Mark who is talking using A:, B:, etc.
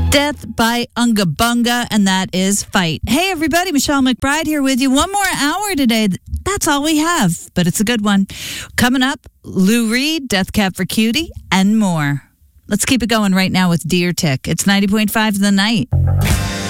A: Death by Unga Bunga, and that is Fight. Hey, everybody, Michelle McBride here with you. One more hour today. That's all we have, but it's a good one. Coming up, Lou Reed, Death Cab for Cutie, and more. Let's keep it going right now with Deer Tick. It's 90.5 The Night.